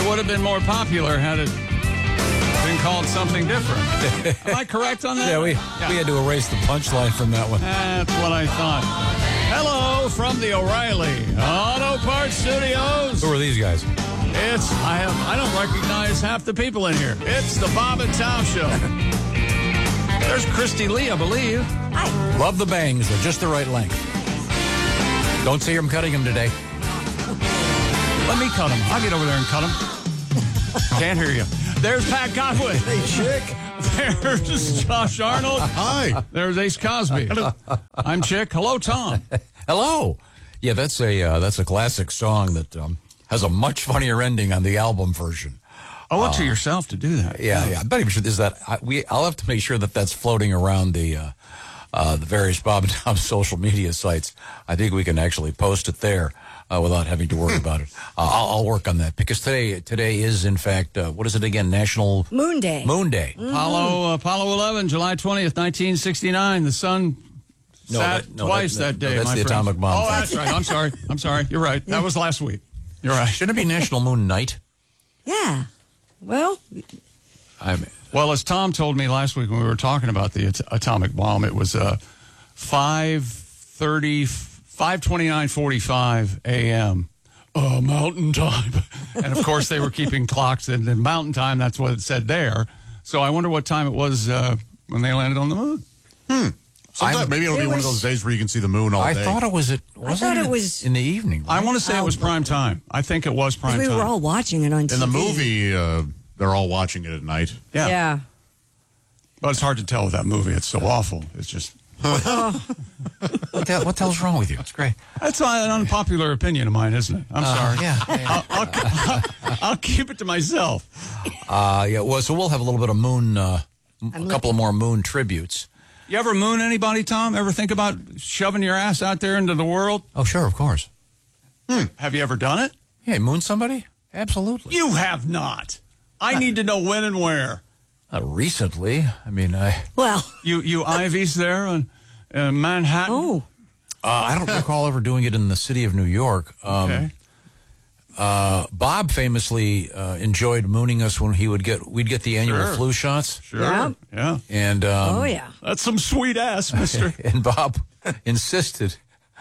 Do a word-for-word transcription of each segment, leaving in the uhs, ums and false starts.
would have been more popular had it been called something different. Am I correct on that? Yeah, we, yeah. we had to erase the punchline from that one. That's what I thought. Hello from the O'Reilly Auto Parts Studios. Who are these guys? It's, I have, I don't recognize half the people in here. It's the Bob and Tom Show. There's Christy Lee, I believe. Hi. Love the bangs. They're just the right length. Don't see I'm cutting them today. Let me cut them. I'll get over there and cut them. Can't hear you. There's Pat Godwin. Hey, Chick. There's Josh Arnold. Hi. There's Ace Cosby. Hello. I'm Chick. Hello, Tom. Hello. Yeah, that's a uh, that's a classic song that um, has a much funnier ending on the album version. Oh, up to yourself to do that. Yeah, yeah. I'm not even sure is that. I, we I'll have to make sure that that's floating around the uh, uh, the various Bob and Tom social media sites. I think we can actually post it there uh, without having to worry about it. Uh, I'll, I'll work on that because today today is in fact uh, what is it again? National Moon Day. Moon Day. Mm-hmm. Apollo Apollo eleven, July twentieth, nineteen sixty-nine. The sun No, sat that- no, twice that- that, no, day. that's my the friends. atomic bomb. Oh, that's right. I'm sorry. I'm sorry. You're right. That was last week. You're right. Shouldn't it be National Moon Night? Yeah. Well, I mean, Well, as Tom told me last week when we were talking about the at- atomic bomb, it was uh, five thirty, five twenty-nine forty-five a.m. Uh, mountain time. And, of course, they were keeping clocks in the mountain time. That's what it said there. So I wonder what time it was uh, when they landed on the moon. Hmm. Sometime, I'm- maybe it'll It be one of was- those days where you can see the moon all I day. thought it was it. Wasn't thought it was- in the evening. I want to say it was Oh, prime time. I think it was prime we time. were all watching it on T V. In the movie, uh, they're all watching it at night. Yeah. Yeah. But it's hard to tell with that movie. It's so awful. It's just... What the, what the hell's wrong with you? It's great. That's an unpopular opinion of mine, isn't it? I'm sorry. Yeah. I'll, I'll, I'll keep it to myself. Uh, yeah. Well, so we'll have a little bit of moon, uh, a I'm couple of more moon tributes. You ever moon anybody, Tom? Ever think about shoving your ass out there into the world? Oh, sure, of course. Have you ever done it? Yeah, moon somebody? Absolutely. You have not. I need to know when and where. Not recently. I mean, I Well, You you Ivies there in uh, Manhattan? oh, uh, I don't recall ever doing it in the city of New York. Um, Okay. uh, Bob famously uh, enjoyed mooning us when he would get we'd get the annual Sure. flu shots, Sure. Yeah. Yeah. and um, oh yeah. That's some sweet ass, mister. and Bob insisted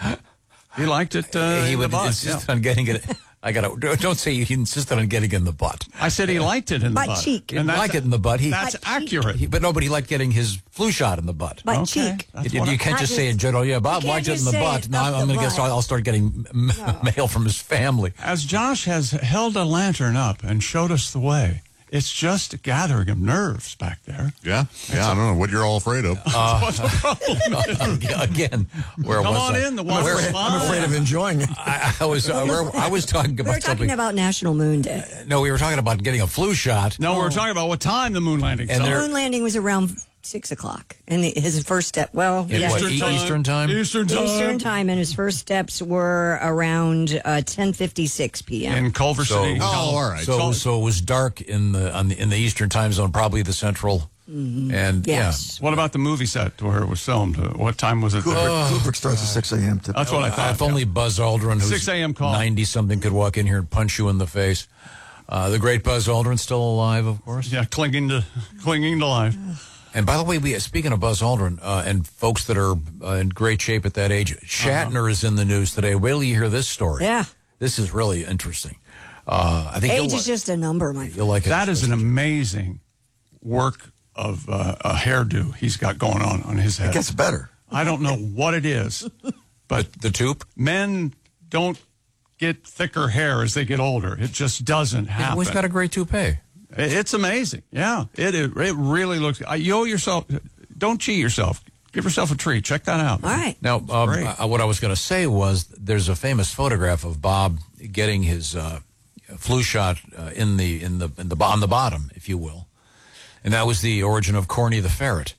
He liked it uh, he in would the butt. insist yeah. on getting it. I gotta don't say he insisted on getting it in the butt. I said he liked it in the Butt butt. cheek. He didn't like it in the butt. He, That's Butt cheek. accurate. he but nobody liked getting his flu shot in the butt. Butt Okay. cheek. That's You, what you I- can't Not just say in just- general, yeah, Bob you liked can't it in the just say butt. it No, up I'm the going to guess butt. I'll, I'll start getting m- mail from his family. As Josh has held a lantern up and showed us the way, it's just a gathering of nerves back there. Yeah? Yeah, I don't know what you're all afraid of. What the problem is. Again, where Come was on I? in, the water's Where- fine. I'm afraid of enjoying it. I, I was uh, where, I was talking We about were something. talking about National Moon Day. no, we were talking about getting a flu shot. No, we were talking about what time the moon landing. And so- The there- moon landing was around six o'clock, and the, his first step. Well, In yeah, what, E- Eastern time? Eastern time. Eastern time, and his first steps were around uh, ten fifty six p.m. In Culver So- City. Oh, all right. So, so it was dark in the on the in the Eastern time zone, probably the Central, and Yes. What about the movie set where it was filmed? Uh, What time was it? there? Kubrick starts at six a.m. to That's what I yeah. thought. If only Buzz Aldrin, who's six a.m. call. ninety something, could walk in here and punch you in the face. Uh, the great Buzz Aldrin still alive, of course. Yeah, clinging to clinging to life. And by the way, we speaking of Buzz Aldrin uh, and folks that are uh, in great shape at that age, Shatner Uh-huh. is in the news today. Wait till you hear this story. Yeah. This is really interesting. Uh, I think Age you'll, is just a number, my friend. you'll like it. That is an amazing work of uh, a hairdo he's got going on on his head. It gets better. I don't know what it is, but the tube. men don't get thicker hair as they get older. It just doesn't He's happen. always got a great toupee. It's amazing. Yeah, it it, it really looks. Uh, you owe yourself. Don't cheat yourself. Give yourself a treat. Check that out. All right. Now, um, Great. uh, what I was going to say was there's a famous photograph of Bob getting his uh, flu shot uh, in the in the in the on the bottom, if you will, and that was the origin of Corny the ferret.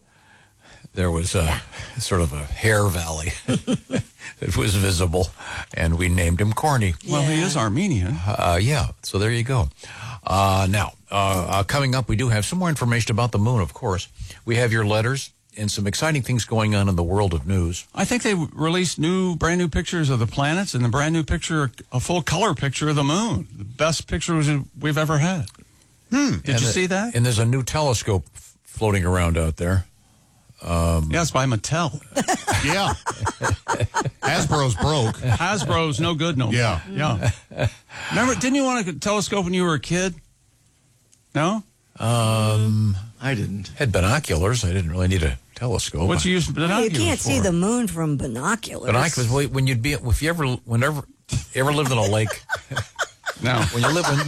There was a, sort of a hair valley that was visible, and we named him Corny. Well, he Yeah. is Armenian. Uh, yeah, so there you go. Uh, now, uh, uh, coming up, we do have some more information about the moon, of course. We have your letters, and some exciting things going on in the world of news. I think they released new, brand new pictures of the planets and the brand new picture, a full color picture of the moon. The best pictures we've ever had. Hmm. Did And you the- see that? And there's a new telescope f- floating around out there. Um, yeah, it's by Mattel. Yeah. Hasbro's broke. Hasbro's no good no more. Yeah. Yeah. Remember, didn't you want a telescope when you were a kid? No? Um, I didn't. Had binoculars. I didn't really need a telescope. What you use binoculars You can't for? see the moon from binoculars. Binoculars. Wait, when you'd be, if you ever, whenever, you ever lived in a lake. No. When you live in,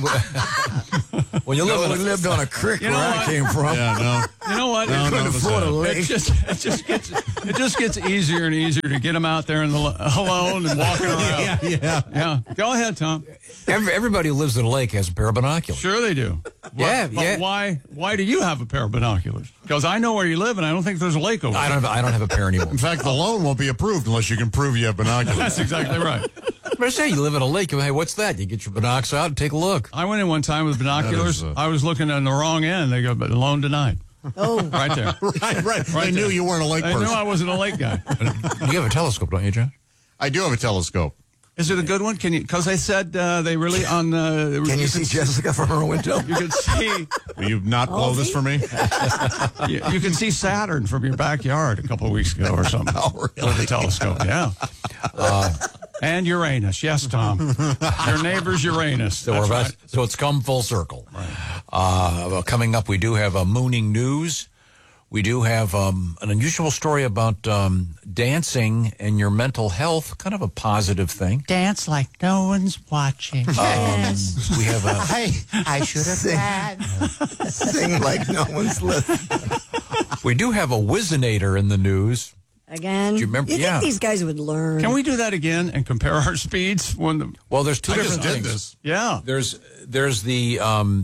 when you live No, in, we a, lived on a creek You know where I what? came from. Yeah, no. You know what? No, it, none of us afford a have. lake. it just it just gets it just gets easier and easier to get them out there and the, alone and walking around. Yeah, yeah. Yeah. Go ahead, Tom. every, everybody who lives in a lake has a pair of binoculars. Sure they do. Yeah, but yeah. Why why do you have a pair of binoculars? Because I know where you live and I don't think there's a lake over I there. don't. Have, I don't have a pair anymore. In fact, the loan won't be approved unless you can prove you have binoculars. That's exactly right. But I say you live in a lake. Hey, what's that? You get your binocs out and take a look. I went in one time with binoculars. That is, uh, I was looking on the wrong end. They go, but loan denied. Oh, Right there. right, right. They Right knew there. you weren't a lake I person. knew I wasn't a lake guy. You have a telescope, don't you, John? I do have a telescope. Is it a good one? Can you? Because they said uh, they really on. Uh, Can you see Jessica from her window? You can see. Will you not blow this for me? You, you can see Saturn from your backyard a couple of weeks ago or something. Oh, really? With a telescope, yeah. Uh, and Uranus, yes, Tom. Your neighbor's Uranus. So, That's we're about, right. so it's come full circle. Uh, well, coming up, we do have a mooning news. We do have um, an unusual story about um, dancing and your mental health, kind of a positive thing. Dance like no one's watching. yes. We have a, Hey, I should have sing, sing like no one's listening. we do have a Wizinator in the news. Again. Do you remember- think yeah. these guys would learn? Can we do that again and compare our speeds? When the, Well, there's two I different just did things. this. yeah. There's there's the um,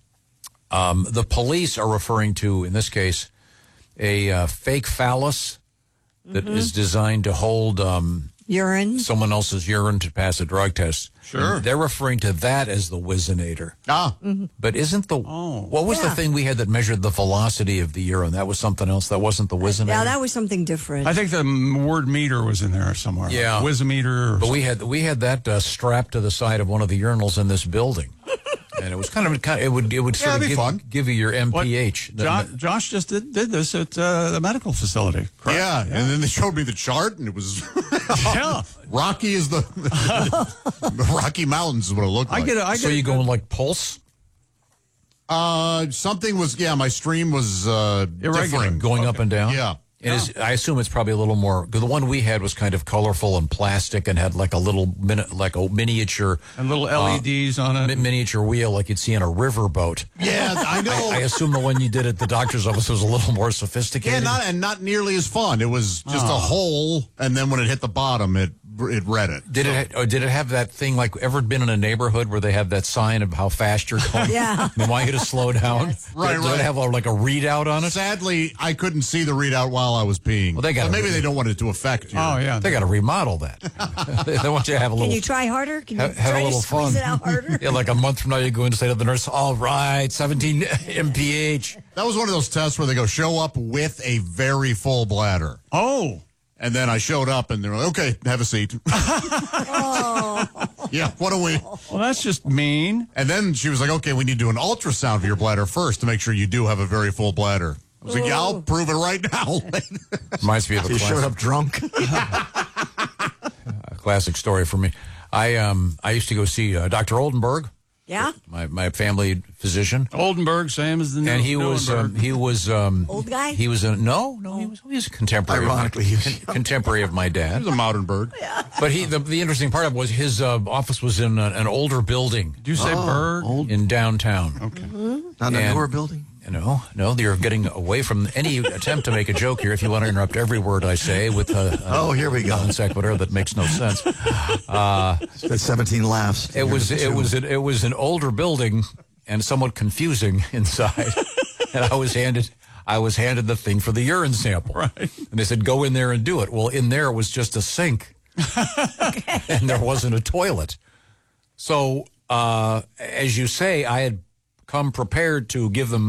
um, the police are referring to, in this case, a uh, fake phallus that is designed to hold um, urine? someone else's urine to pass a drug test. Sure. And they're referring to that as the Wizinator. Ah, But isn't the Oh. what was the Yeah. thing we had that measured the velocity of the urine? That was something else. That wasn't the Wizinator. Yeah, that was something different. I think the m- word meter was in there somewhere. Yeah. Like Wizimeter. Or But we had we had that uh, strapped to the side of one of the urinals in this building, and it was kind of, kind of it would it would sort that'd of be give, fun. give you your What? M P H. The- Jo- Josh just did, did this at uh, the medical facility. Correct? yeah. And then they showed me the chart, and it was Yeah. rocky as the, the Rocky Mountains is what it looked I like. get it. I so get you it. going like pulse? Uh, something was, yeah, my stream was uh, Irregular. differing. Going up and down? Yeah. It is, I assume it's probably a little more, because the one we had was kind of colorful and plastic and had like a little, mini, like a miniature. And little L E Ds on it. mi- miniature wheel like you'd see in a riverboat. Yeah, I know. I assume the one you did at the doctor's office was a little more yeah, sophisticated. not and not nearly as fun. It was just a hole, and then when it hit the bottom, it it read it. Did it, or did it have that thing, like, ever been in a neighborhood where they have that sign of how fast you're going? Yeah. They want you to slow down? Right, Did right. it have a, like a readout on it? Sadly, I couldn't see the readout while I was peeing. Well, they gotta- But maybe they don't want it to affect you. Oh, yeah. They got to remodel that. they, they want you to have a Can little. you try harder? Can you have, have try a little to squeeze fun. it out harder? Yeah, like a month from now, you go in and say to the nurse, "All right, seventeen M P H." That was one of those tests where they go, show up with a very full bladder. Oh. And then I showed up, and they're like, okay, have a seat. Yeah, what do we? Well, that's just mean. And then she was like, okay, we need to do an ultrasound of your bladder first to make sure you do have a very full bladder. I was like, yeah, I'll prove it right now. Reminds me of a You showed classic, up drunk. a classic story for me. I um I used to go see uh, Doctor Oldenburg, Yeah? my my family physician. Oldenburg, same as the new And he was um, Nuremberg. he was um, Old guy? He was a no no he was he was a contemporary Ironically, of he my, was con- contemporary of my dad. It was a modern bird. But he the, the interesting part of it was his uh, office was in a, an older building Did you say Berg? Old, in downtown. Okay. not a And- newer building. No, no, you're getting away from any attempt to make a joke here. If you want to interrupt every word I say with a, a Oh, here we go. non sequitur that makes no sense. That's seventeen laughs. It was it was it, it was an older building and somewhat confusing inside. And I was handed I was handed the thing for the urine sample. Right. And they said, go in there and do it. Well, in there was just a sink. And there wasn't a toilet. So, uh, as you say, I had come prepared to give them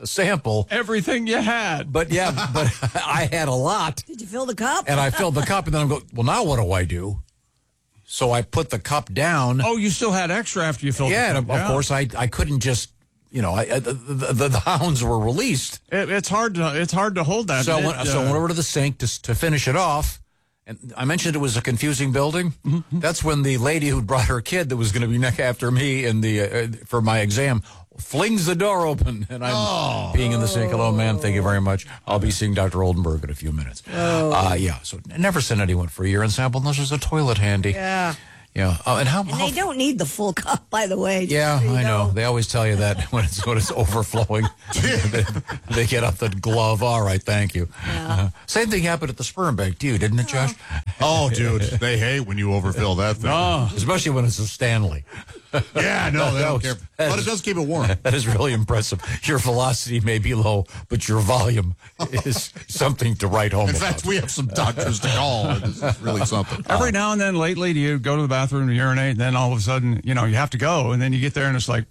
a sample. Everything you had. But yeah, but I had a lot. Did you fill the cup? And I filled the cup, and then I'm going, well, now what do I do? So I put the cup down. Oh, you still had extra after you filled yeah, the and cup. of, of course, I I couldn't just, you know, I, I, the, the, the hounds were released. It, it's hard to it's hard to hold that. So I It, went, so I went over to the sink to, to finish it off. And I mentioned it was a confusing building. Mm-hmm. That's when the lady who brought her kid that was going to be next after me in the uh, for my exam flings the door open, and I'm oh. being in the sink. Hello, ma'am. Thank you very much. I'll be seeing Doctor Oldenburg in a few minutes. Oh. Uh, yeah, so never send anyone for a urine sample unless there's a toilet handy. Yeah. Yeah, uh, and how? And how they don't need the full cup, by the way. Yeah, so I know. know. They always tell you that when it's when it's overflowing, they, they get out the glove. All right, thank you. Yeah. Uh, same thing happened at the sperm bank, too, didn't it, Josh? Oh, dude, they hate when you overfill that thing. Oh. Especially when it's a Stanley. Yeah, no, they don't was, care. But it does keep it warm. That is really impressive. Your velocity may be low, but your volume is something to write home In about. fact, we have some doctors to call. This is really something. Every now and then, lately, do you go to the bathroom to urinate, and then all of a sudden, you know, you have to go, and then you get there, and it's like,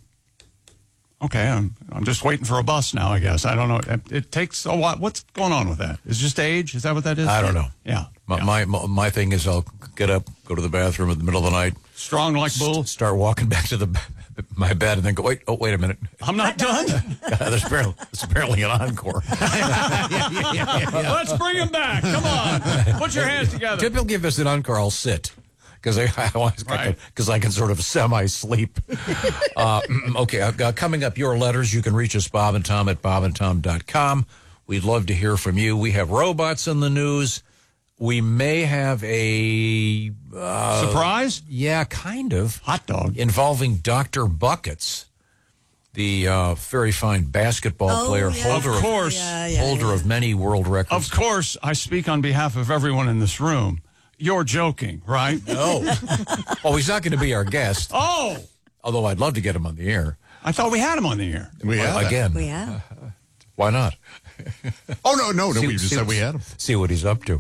okay, I'm I'm just waiting for a bus now, I guess. I don't know. It, it takes a while. What's going on with that? Is it just age? Is that what that is? I don't know. Yeah. My, yeah. my my my thing is I'll get up, go to the bathroom in the middle of the night, Strong like bull. st- start walking back to the my bed, and then go, wait, oh, wait a minute. I'm not done. there's, apparently, there's apparently an encore. yeah, yeah, yeah, yeah. Let's bring him back. Come on. Put your hands together. If you'll give us an encore, I'll sit. Because I, I, Right. I can sort of semi-sleep. uh, okay, uh, coming up, your letters. You can reach us, Bob and Tom, at bob and tom dot com. We'd love to hear from you. We have robots in the news. We may have a... Uh, Surprise? Yeah, kind of. Hot dog. Involving Doctor Buckets, the uh, very fine basketball Oh, player, yeah. holder Of course. Yeah, yeah, holder yeah. of many world records. Of course, I speak on behalf of everyone in this room. You're joking, right? No. Oh, he's not going to be our guest. Oh, Although I'd love to get him on the air. I thought we had him on the air. We Well, have again. We have. Why not? Oh, no, no, no. See- We just see- said we had him. See what he's up to.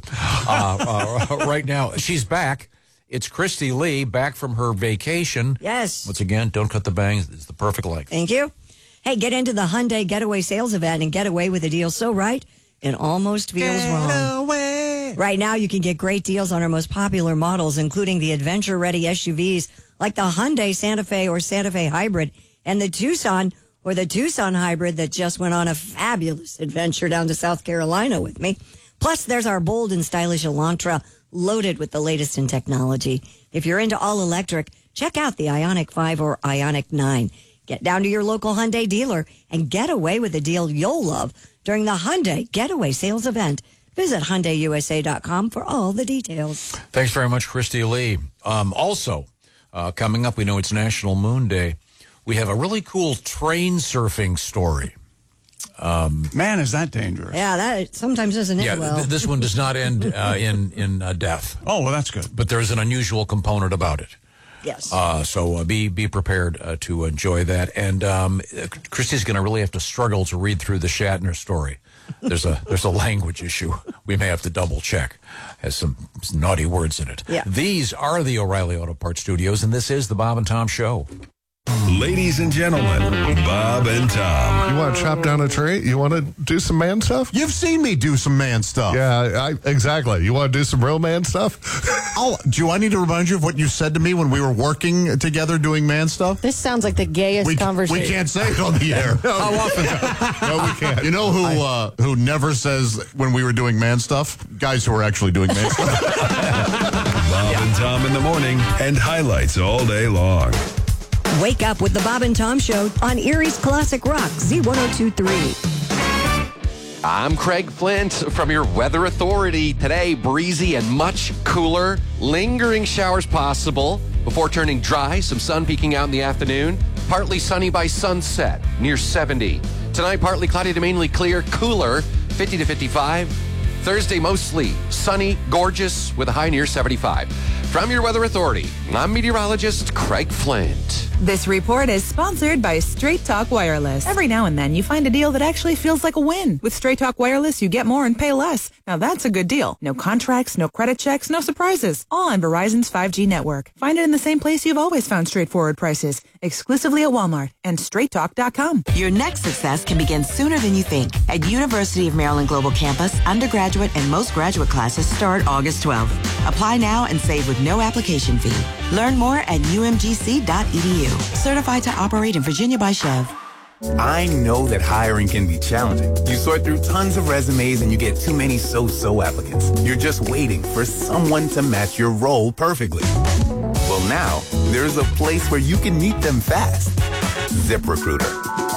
uh, uh, right now, she's back. It's Christy Lee back from her vacation. Yes. Once again, don't cut the bangs. It's the perfect length. Thank you. Hey, get into the Hyundai Getaway Sales Event and get away with a deal so right it almost feels wrong. Right now, you can get great deals on our most popular models, including the adventure-ready S U Vs like the Hyundai Santa Fe or Santa Fe Hybrid and the Tucson or the Tucson Hybrid that just went on a fabulous adventure down to South Carolina with me. Plus, there's our bold and stylish Elantra loaded with the latest in technology. If you're into all-electric, check out the Ioniq five or Ioniq nine. Get down to your local Hyundai dealer and get away with a deal you'll love during the Hyundai Getaway Sales Event. Visit Hyundai U S A dot com for all the details. Thanks very much, Christy Lee. Um, also, uh, coming up, we know it's National Moon Day. We have a really cool train surfing story. Man, is that dangerous? Yeah, that sometimes doesn't end Yeah, well. th- this one does not end uh, in, in uh, death, Oh, well, that's good. but there's an unusual component about it. yes. Uh, so uh, be be prepared uh, to enjoy that. And um, uh, Christy's going to really have to struggle to read through the Shatner story. There's a there's a language issue. We may have to double check. Has some, some naughty words in it. Yeah. These are the O'Reilly Auto Parts Studios, and this is the Bob and Tom Show. Ladies and gentlemen, Bob and Tom. You want to chop down a tree? You want to do some man stuff? You've seen me do some man stuff. Yeah, I, exactly. You want to do some real man stuff? Oh, do I need to remind you of what you said to me when we were working together doing man stuff? This sounds like the gayest We, conversation. we can't say it on the air. How often? No, we can't. You know who uh, who never says when we were doing man stuff? Guys who are actually doing man stuff. Bob and Tom in the morning and highlights all day long. Wake up with the Bob and Tom Show on Erie's Classic Rock, Z ten twenty-three. I'm Craig Flint from your Weather Authority. Today, breezy and much cooler. Lingering showers possible before turning dry. Some sun peeking out in the afternoon. Partly sunny by sunset, near seventy. Tonight, partly cloudy to mainly clear, cooler, fifty to fifty-five. Thursday, mostly sunny, gorgeous, with a high near seventy-five. From your Weather Authority, I'm meteorologist Craig Flint. This report is sponsored by Straight Talk Wireless. Every now and then, you find a deal that actually feels like a win. With Straight Talk Wireless, you get more and pay less. Now that's a good deal. No contracts, no credit checks, no surprises. All on Verizon's five G network. Find it in the same place you've always found straightforward prices. Exclusively at Walmart and straight talk dot com. Your next success can begin sooner than you think. At University of Maryland Global Campus, undergraduate and most graduate classes start August twelfth. Apply now and save with no application fee. Learn more at u m g c dot e d u. Certified to operate in Virginia by Chev. I know that hiring can be challenging. You sort through tons of resumes and you get too many so-so applicants. You're just waiting for someone to match your role perfectly. Well, now there's a place where you can meet them fast. ZipRecruiter.